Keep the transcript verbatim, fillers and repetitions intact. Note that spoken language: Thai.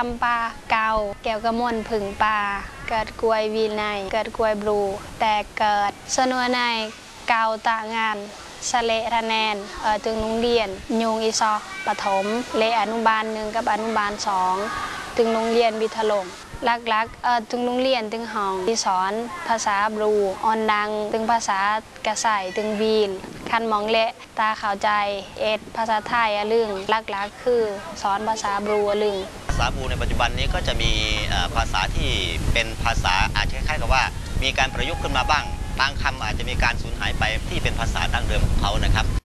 ำปลาเกาแก้วกระมวลผึ่งปลาเกิดกล้วยวีไนเกิดกล้วยบลูแต่เกิดสนวนในเกาตางานสเลระแนนเออตึงโรงเรียนยงอีซอปฐมเลอนุบาลหนึ่งกับอนุบาลสองตึงโรงเรียนบิทลงลักๆเออตึงโรงเรียนตึงห้องที่สอนภาษาบลูออนดังตึงภาษากระใส่ตึงวีนคันมองเละตาข่าวใจเอ็ดภาษาไทยอะลึงลักๆคือสอนภาษาบลูอะลึงภาษาบลูในปัจจุบันนี้ก็จะมีภาษาที่เป็นภาษาอาจจะคล้ายๆกับว่ามีการประยุกต์ขึ้นมาบ้างบางคำอาจจะมีการสูญหายไปที่เป็นภาษาดั้งเดิมของเขานะครับ